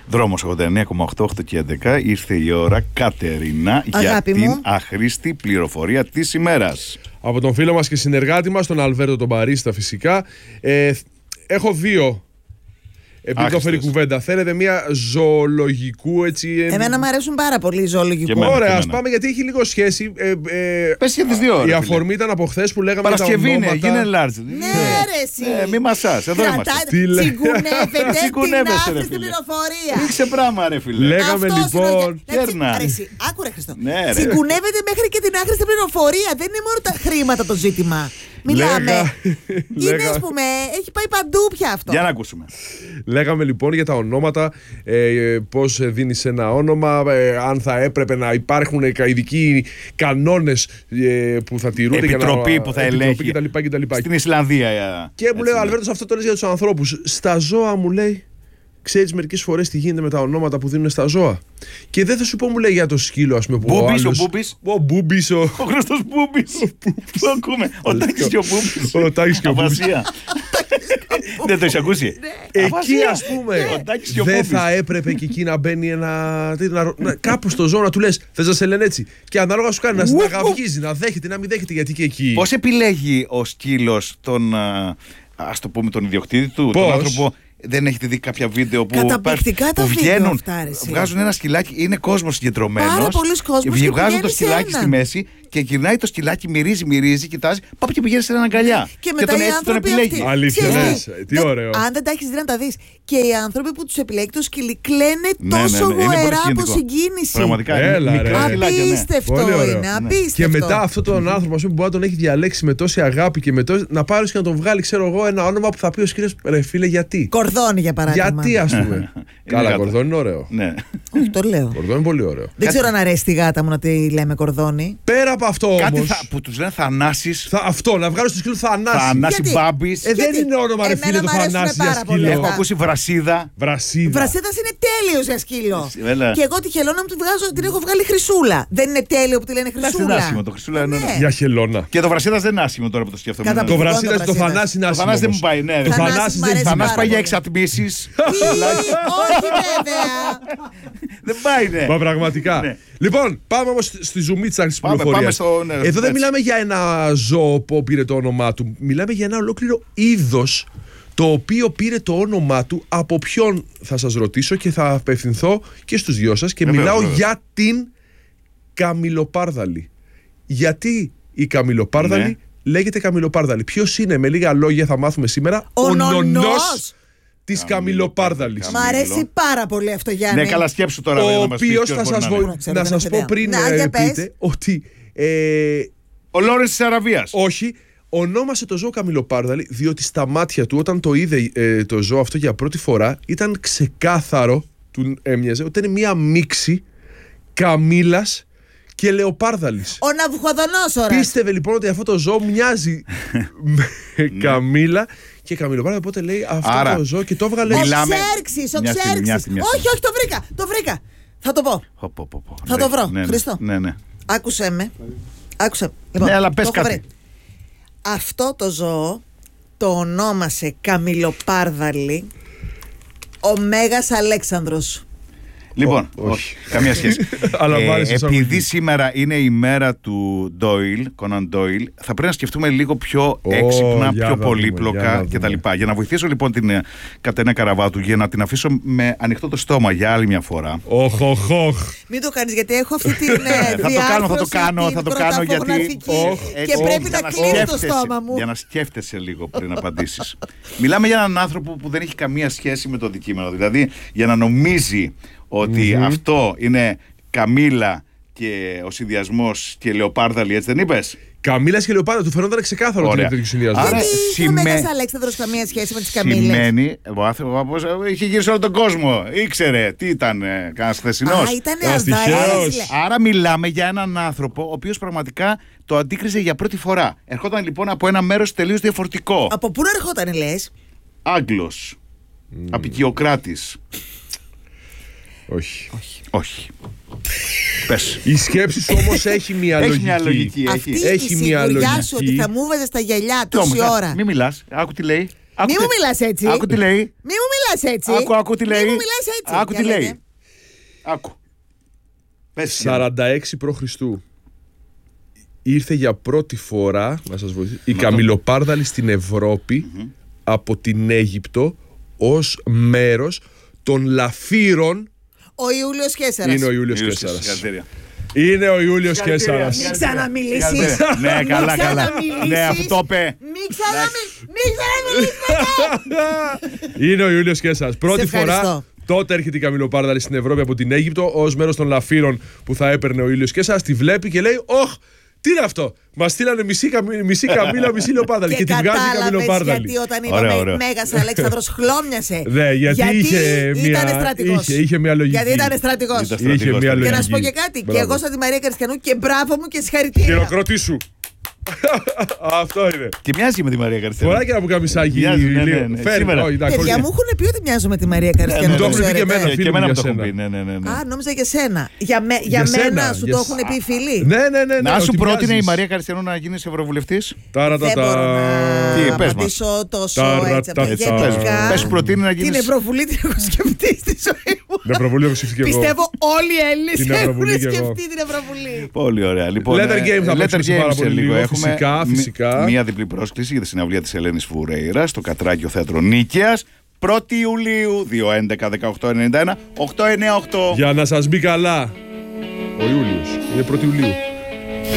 Δρόμος 89,8 και 11. Ήρθε η ώρα, Κατερίνα, για την αχρήστη πληροφορία της ημέρας. Από τον φίλο μας και συνεργάτη μας, τον Αλβέρτο τον Μπαρίστα φυσικά. Έχω δύο. Επειδή το φέρει κουβέντα, θέλετε μια ζωολογικού έτσι. Εμένα μου αρέσουν πάρα πολύ οι ζωολογικού. Ωραία, ας πάμε γιατί έχει λίγο σχέση. Πες για τις δύο. Η αφορμή ήταν από χθες που λέγαμε Παρασκευή είναι, γίνε large. Ναι, ρε, εσύ. Μη μασάς, εδώ είμαστε. Τσιγκουνεύεται την άχρηστη πληροφορία. Ρίξε πράγμα, ρε φίλε. Λέγαμε λοιπόν. Άκουρε, Χριστό. Τσιγκουνεύεται μέχρι και την άχρηστη πληροφορία. Δεν είναι μόνο τα χρήματα το ζήτημα. Μιλάμε. Είναι, ας πούμε, έχει πάει παντού πια αυτό. Για να ακούσουμε. Λέγαμε λοιπόν για τα ονόματα, πώς δίνεις ένα όνομα, αν θα έπρεπε να υπάρχουν ειδικοί κανόνες που θα τηρούνται. Επιτροπή που θα ελέγχει κτλ. Στην Ισλανδία. Και μου λέει ο Αλβέρτος, αυτό το λες για τους ανθρώπους. Στα ζώα, μου λέει, ξέρεις μερικές φορές τι γίνεται με τα ονόματα που δίνουν στα ζώα. Και δεν θα σου πω, μου λέει, για το σκύλο, ας πούμε. Μπούμπης, ο Μπούμπης. Ο Χρήστος Μπούμπης. Το ακούμε. Ο Τάκης και ο Μπούμπης. Ο Τάκης και ο Μπούμπης. Δεν το έχεις ακούσει. Εκεί, ας πούμε, δεν θα έπρεπε και εκεί να μπαίνει κάπου στο ζώο να του λες, θες να σε λένε έτσι. Και ανάλογα σου κάνει να συναγαυγίζει, να δέχεται, να μην δέχεται, γιατί και εκεί. Πώς επιλέγει ο σκύλος τον, ας το πούμε, τον ιδιοκτήτη του, τον άνθρωπο? Δεν έχετε δει κάποια βίντεο που βγαίνουν, βγάζουν ένα σκυλάκι, είναι κόσμος συγκεντρωμένος. Πάρα πολλοί κόσμος. Βγάζουν το σκυλάκι στη μέση και γυρνάει το σκυλάκι, μυρίζει, κοιτάζει, πάμε και πηγαίνει σε έναν αγκαλιά. Και μετά τον έτσι τον επιλέγει. Αλήθεια, τι ωραίο. Αν δεν τα έχεις δει να τα δεις. Και οι άνθρωποι που τους επιλέγει το σκυλί κλαίνε τόσο γοερά από συγκίνηση. Πραγματικά. Απίστευτο είναι. Απίστευτο. Και μετά αυτόν τον άνθρωπο που μπορεί να τον έχει διαλέξει με τόση αγάπη και να πάρει και να τον βγάλει, ξέρω εγώ, ένα όνομα που θα πει ο σκύλος, ρε φίλε, γιατί. Κορδόνι, για παράδειγμα. Γιατί, ας πούμε. Καλά, κορδόνι είναι ωραίο. Ναι. Όχι, το λέω. Κορδόνι είναι πολύ ωραίο. Δεν ξέρω αν αρέσει τη γάτα μου να τη λέμε κορδόνι. Πέρα από αυτό όμως. Κάτι που τους λένε Θανάσης. Αυτό, να βγάλω στο σκύλο Θανάση. Θανάση Μπάμπης. Δεν είναι όνομα, ρε φίλε, το Θανάση για σκύλο. Έχω ακούσει Βρασίδα. Βρασίδας είναι τέλειος για σκύλο. Και εγώ τη χελώνα μου την έχω βγάλει Χρυσούλα. Δεν είναι τέλειο που τη λένε Χρυσούλα. Δεν είναι άσχημο το Χρυσούλα. Για χελώνα. Και το Βρασίδας δεν είναι άσχημο τώρα που το σκέφτομαι. Το Βρασίδας, το Θανάση είναι άσχημο. Το Θανάση δεν μου πάει, ναι. Το Θανάση πάει για εξατμίσεις. Όχι βέβαια. Δεν πάει, ναι. Μα πραγματικά. Λοιπόν, πάμε όμως στη ζουμίτσα της πληροφορίας. Εδώ δεν μιλάμε για ένα ζώο που πήρε το όνομά του. Μιλάμε για ένα ολόκληρο είδος το οποίο πήρε το όνομά του. Από ποιον θα σας ρωτήσω και θα απευθυνθώ και στους δυο σας. Και μιλάω για την καμιλοπάρδαλη. Γιατί η καμιλοπάρδαλη λέγεται καμιλοπάρδαλη? Ποιος είναι, με λίγα λόγια θα μάθουμε σήμερα, ο νονός της καμιλοπάρδαλης. Μ' αρέσει πάρα πολύ αυτό, Γιάννη. Ναι, καλά, σκέψου τώρα. Ο οποίος να σας πω πριν πείτε ότι ο Λόρενς της Αραβίας. Όχι, ονόμασε το ζώο καμιλοπάρδαλη διότι στα μάτια του, όταν το είδε το ζώο αυτό για πρώτη φορά, ήταν ξεκάθαρο, του έμοιαζε ότι είναι μία μίξη καμήλας και λεοπάρδαλης. Ο Ναβουχοδονόσορας. Πίστευε λοιπόν ότι αυτό το ζώο μοιάζει με καμήλα και καμιλοπάρδαλη, οπότε λέει αυτό το ζώο και το έβγαλε. Ο Ξέρξης. Όχι, το βρήκα. Θα το πω. Θα το βρω. Χριστό. Άκουσέ με. Ναι, αλλά πες κάτι. Αυτό το ζώο το ονόμασε καμιλοπάρδαλη ο Μέγας Αλέξανδρος. Λοιπόν, όχι, καμία σχέση. Επειδή σήμερα είναι η μέρα του Κόναν Ντόιλ, θα πρέπει να σκεφτούμε λίγο πιο έξυπνα, πιο πολύπλοκα κτλ. Για να βοηθήσω λοιπόν την Κατερίνα Καραβάτου, για να την αφήσω με ανοιχτό το στόμα για άλλη μια φορά. Μην το κάνεις, γιατί έχω αυτή την διάρθρωση, θα το κάνω γιατί και πρέπει να κλείνει το στόμα μου. Για να σκέφτεσαι λίγο πριν απαντήσεις. Μιλάμε για έναν άνθρωπο που δεν έχει καμία σχέση με το αντικείμενο. Δηλαδή, για να νομίζει ότι αυτό είναι καμήλα και ο συνδυασμός και λεοπάρδαλη, έτσι δεν είπες? Καμήλας και λεοπάρδαλη, του φαινόταν ξεκάθαρο ότι είναι τέτοιο συνδυασμό. Γιατί είχε ο Μέγας Αλέξανδρος καμία σχέση με τις καμήλες? Σημαίνει, ο άνθρωπος είχε γύρει σε όλο τον κόσμο. Ήξερε τι ήταν, κανένας χθεσινός. Ήτανε αβδαρέας. Άρα μιλάμε για έναν άνθρωπο ο οποίος πραγματικά το αντίκριζε για πρώτη φορά. Ερχόταν λοιπόν από ένα μέρος τελείως διαφορετικό. Από πού ερχόταν, λες? Άγγλος. Απικιοκράτης. Όχι. Πες. Η σκέψη σου όμως έχει μια λογική. Έχει μια λογική. Αυτή η σιγουριά σου ότι θα μου βάζεις τα γυαλιά τόση ώρα. Μην μιλάς. Άκου τι λέει. Μη μου μιλάς έτσι. Άκου τι λέει. Μη μου μιλάς έτσι. Άκου τι λέει. Μην μου μιλάς έτσι. Άκου τι λέει. Άκου. 46 π.Χ. ήρθε για πρώτη φορά, να σας βοηθήσω, η καμιλοπάρδαλη στην Ευρώπη από την Αίγυπτο ως μέρος των λαφύρων. Ο Ιούλιος Καίσαρας. Είναι ο Ιούλιος Καίσαρας. Είναι ο Ιούλιος Καίσαρας. Μην ξαναμιλήσεις. Ναι, καλά. Ναι, αυτό πέ. Μην ξαναμιλήσεις. Είναι ο Ιούλιος Καίσαρας. Πρώτη φορά. Τότε έρχεται η καμιλοπάρδαλη στην Ευρώπη από την Αίγυπτο ως μέρος των λαφύρων που θα έπαιρνε ο Ιούλιος Καίσαρας. Τη βλέπει και λέει: «Ωχ, τι είναι αυτό! Μας στείλανε μισή καμίλα, μισή λεοπάρδαλη». Και τη βγάζει η καμιλοπάρδαλη. Γιατί όταν είπαμε Μέγας Αλέξανδρος χλώμιασε. Ναι, γιατί ήταν στρατηγός. Είχε μια λογική. Γιατί ήταν στρατηγός. Και να σου πω και κάτι. Και εγώ σαν τη Μαρία Καριστιανού και μπράβο μου και συγχαρητήρια. Χειροκροτήσου. Αυτό είναι. Και μοιάζει με τη Μαρία Καριστιανού. Φοράει και ένα πουκαμισάκι. Παιδιά μου έχουν πει ότι μοιάζω με τη Μαρία Καριστιανού. Το έχουν πει και εμένα. Και εμένα το έχουν πει. Α, νόμιζα για σένα. Για μένα σου το έχουν πει οι φίλοι. Ναι. Να σου πρότεινε η Μαρία Καριστιανού να γίνεις ευρωβουλευτής. Δεν μπορώ να απαντήσω τόσο έτσι απαγγελματικά. Πες προτείνει να γίνεις. Την Ευρωβουλή την έχω σκεφτεί στη ζωή μου. Την Ευρωβουλή έχω σκεφτεί και εγώ. Πιστεύω όλοι οι Έλληνες έχουν σκεφτεί την Ευρωβουλή. Πολύ ωραία. Λοιπόν, Letter Game θα παίξουμε πάρα πολύ λίγο. Φυσικά. Μία διπλή πρόσκληση για τη συναυλία της Ελένης Φουρέιρα στο Κατράκιο Θέατρο Νίκαιας. 1η Ιουλίου, 2-11-18-91-898. Για να σας μπει καλά. Ο Ιούλιος. Είναι 1η Ιουλίου.